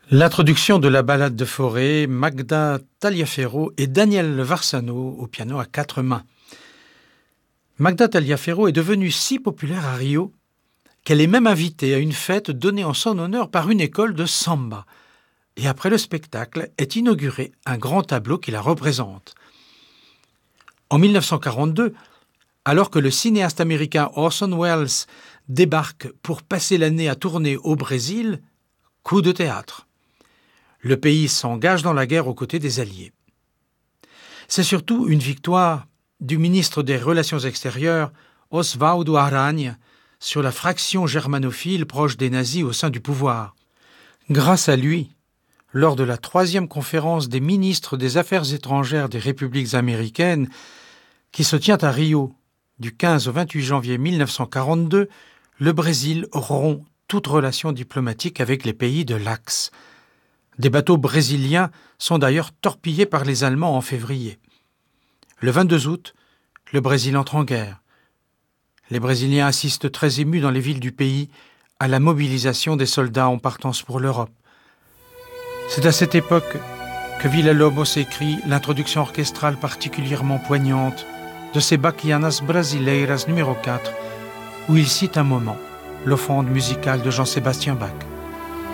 L'introduction de la ballade de Fauré, Magda Taliaferro et Daniel Varsano au piano à 4 mains. Magda Taliaferro est devenue si populaire à Rio qu'elle est même invitée à une fête donnée en son honneur par une école de samba. Et après le spectacle est inauguré un grand tableau qui la représente. En 1942, alors que le cinéaste américain Orson Welles débarque pour passer l'année à tourner au Brésil, coup de théâtre. Le pays s'engage dans la guerre aux côtés des Alliés. C'est surtout une victoire du ministre des Relations extérieures, Oswaldo Aranha, sur la fraction germanophile proche des nazis au sein du pouvoir. Grâce à lui, lors de la 3e conférence des ministres des Affaires étrangères des républiques américaines, qui se tient à Rio du 15 au 28 janvier 1942, le Brésil rompt toute relation diplomatique avec les pays de l'Axe. Des bateaux brésiliens sont d'ailleurs torpillés par les Allemands en février. Le 22 août, le Brésil entre en guerre. Les Brésiliens assistent très émus dans les villes du pays à la mobilisation des soldats en partance pour l'Europe. C'est à cette époque que Villa-Lobos écrit l'introduction orchestrale particulièrement poignante de ses Baquianas Brasileiras numéro 4, où il cite un moment l'offrande musicale de Jean-Sébastien Bach.